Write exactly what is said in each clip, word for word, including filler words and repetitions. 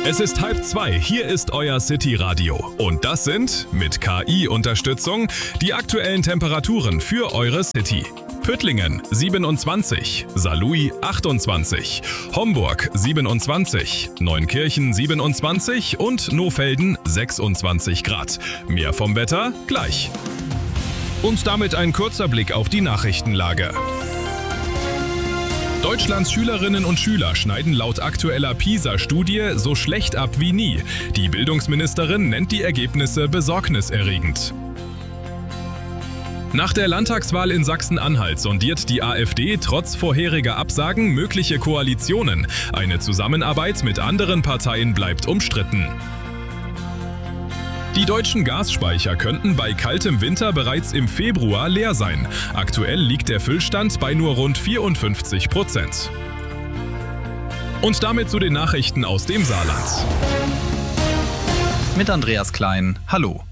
Es ist halb zwei, hier ist euer City Radio. Und das sind, mit K I-Unterstützung, die aktuellen Temperaturen für eure City. Püttlingen siebenundzwanzig, Saarlouis achtundzwanzig, Homburg siebenundzwanzig, Neunkirchen siebenundzwanzig und Nohfelden sechsundzwanzig Grad. Mehr vom Wetter gleich. Und damit ein kurzer Blick auf die Nachrichtenlage. Deutschlands Schülerinnen und Schüler schneiden laut aktueller PISA-Studie so schlecht ab wie nie. Die Bildungsministerin nennt die Ergebnisse besorgniserregend. Nach der Landtagswahl in Sachsen-Anhalt sondiert die AfD trotz vorheriger Absagen mögliche Koalitionen. Eine Zusammenarbeit mit anderen Parteien bleibt umstritten. Die deutschen Gasspeicher könnten bei kaltem Winter bereits im Februar leer sein. Aktuell liegt der Füllstand bei nur rund vierundfünfzig Prozent. Und damit zu den Nachrichten aus dem Saarland. Mit Andreas Klein, hallo.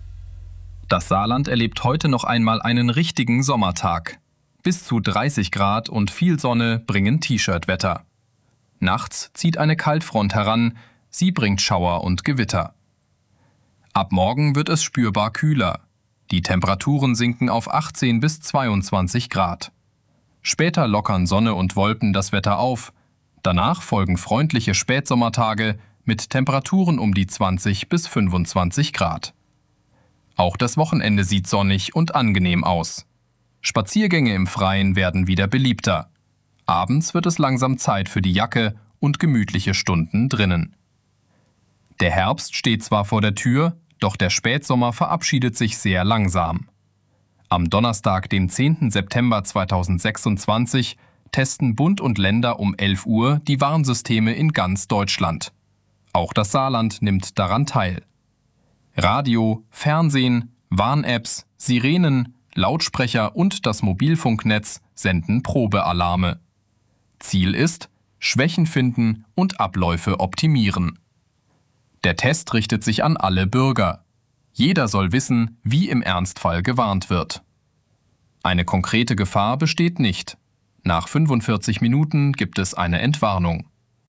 Das Saarland erlebt heute noch einmal einen richtigen Sommertag. Bis zu dreißig Grad und viel Sonne bringen T-Shirt-Wetter. Nachts zieht eine Kaltfront heran, sie bringt Schauer und Gewitter. Ab morgen wird es spürbar kühler. Die Temperaturen sinken auf achtzehn bis zweiundzwanzig Grad. Später lockern Sonne und Wolken das Wetter auf. Danach folgen freundliche Spätsommertage mit Temperaturen um die zwanzig bis fünfundzwanzig Grad. Auch das Wochenende sieht sonnig und angenehm aus. Spaziergänge im Freien werden wieder beliebter. Abends wird es langsam Zeit für die Jacke und gemütliche Stunden drinnen. Der Herbst steht zwar vor der Tür, doch der Spätsommer verabschiedet sich sehr langsam. Am Donnerstag, dem zehnten September zweitausendsechsundzwanzig, testen Bund und Länder um elf Uhr die Warnsysteme in ganz Deutschland. Auch das Saarland nimmt daran teil. Radio, Fernsehen, Warn-Apps, Sirenen, Lautsprecher und das Mobilfunknetz senden Probealarme. Ziel ist, Schwächen finden und Abläufe optimieren. Der Test richtet sich an alle Bürger. Jeder soll wissen, wie im Ernstfall gewarnt wird. Eine konkrete Gefahr besteht nicht. Nach fünfundvierzig Minuten gibt es eine Entwarnung.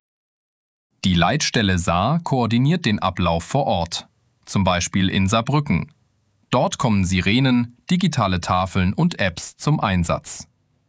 Die Leitstelle Saar koordiniert den Ablauf vor Ort, zum Beispiel in Saarbrücken. Dort kommen Sirenen, digitale Tafeln und Apps zum Einsatz.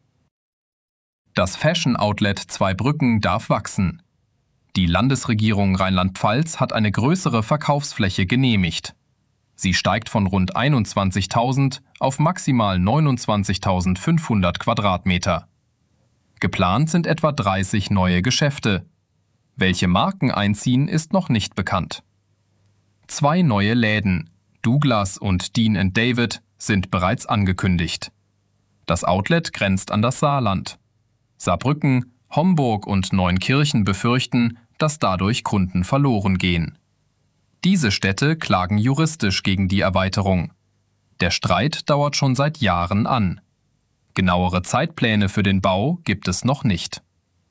Das Fashion-Outlet Zweibrücken darf wachsen. Die Landesregierung Rheinland-Pfalz hat eine größere Verkaufsfläche genehmigt. Sie steigt von rund einundzwanzigtausend auf maximal neunundzwanzigtausendfünfhundert Quadratmeter. Geplant sind etwa dreißig neue Geschäfte. Welche Marken einziehen, ist noch nicht bekannt. Zwei neue Läden, Douglas und Dean and David, sind bereits angekündigt. Das Outlet grenzt an das Saarland. Saarbrücken, Homburg und Neunkirchen befürchten, dass dadurch Kunden verloren gehen. Diese Städte klagen juristisch gegen die Erweiterung. Der Streit dauert schon seit Jahren an. Genauere Zeitpläne für den Bau gibt es noch nicht.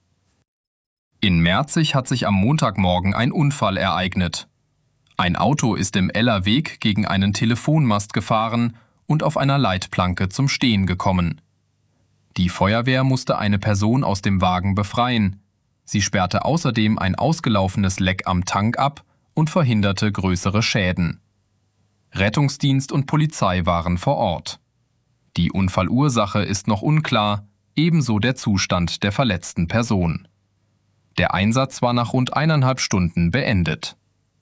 In Merzig hat sich am Montagmorgen ein Unfall ereignet. Ein Auto ist im Eller Weg gegen einen Telefonmast gefahren und auf einer Leitplanke zum Stehen gekommen. Die Feuerwehr musste eine Person aus dem Wagen befreien. Sie sperrte außerdem ein ausgelaufenes Leck am Tank ab und verhinderte größere Schäden. Rettungsdienst und Polizei waren vor Ort. Die Unfallursache ist noch unklar, ebenso der Zustand der verletzten Person. Der Einsatz war nach rund eineinhalb Stunden beendet.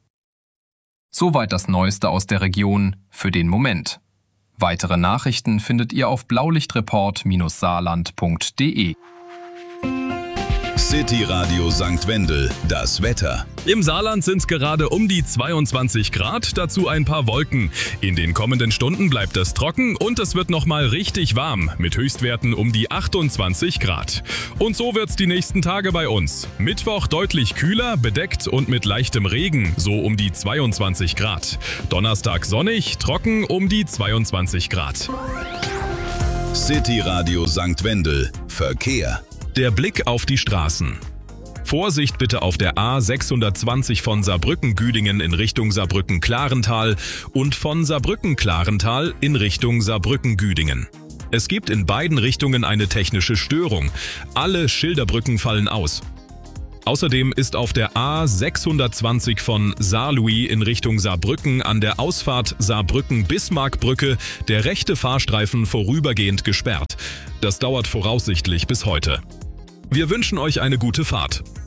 Soweit das Neueste aus der Region für den Moment. Weitere Nachrichten findet ihr auf blaulichtreport Bindestrich saarland Punkt de. City Radio Sankt Wendel, das Wetter. Im Saarland sind es gerade um die zweiundzwanzig Grad, dazu ein paar Wolken. In den kommenden Stunden bleibt es trocken und es wird nochmal richtig warm, mit Höchstwerten um die achtundzwanzig Grad. Und so wird's die nächsten Tage bei uns. Mittwoch deutlich kühler, bedeckt und mit leichtem Regen, so um die zweiundzwanzig Grad. Donnerstag sonnig, trocken um die zweiundzwanzig Grad. City Radio Sankt Wendel, Verkehr. Der Blick auf die Straßen. Vorsicht bitte auf der A sechshundertzwanzig von Saarbrücken-Güdingen in Richtung Saarbrücken-Klarental und von Saarbrücken-Klarental in Richtung Saarbrücken-Güdingen. Es gibt in beiden Richtungen eine technische Störung. Alle Schilderbrücken fallen aus. Außerdem ist auf der A sechshundertzwanzig von Saarlouis in Richtung Saarbrücken an der Ausfahrt Saarbrücken-Bismarckbrücke der rechte Fahrstreifen vorübergehend gesperrt. Das dauert voraussichtlich bis heute. Wir wünschen euch eine gute Fahrt.